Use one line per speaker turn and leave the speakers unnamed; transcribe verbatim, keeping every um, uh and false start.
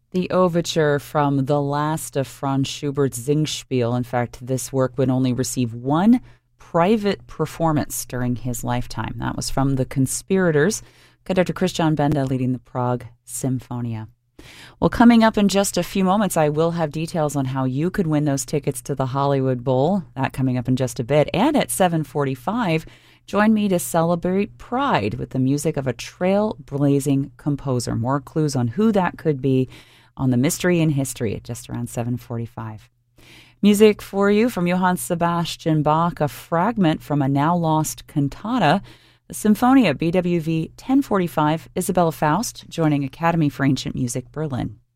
The overture from the last of Franz Schubert's Singspiel. In fact, this work would only receive one private performance during his lifetime. That was from The Conspirators, conductor Christian Benda leading the Prague Symphonia. Well, coming up in just a few moments, I will have details on how you could win those tickets to the Hollywood Bowl. That coming up in just a bit. And at seven forty-five, join me to celebrate Pride with the music of a trailblazing composer. More clues on who that could be on the Mystery in History at just around seven forty-five. Music for you from Johann Sebastian Bach, a fragment from a now-lost cantata, the Symphonia B W V ten forty-five, Isabella Faust, joining Academy for Ancient Music Berlin.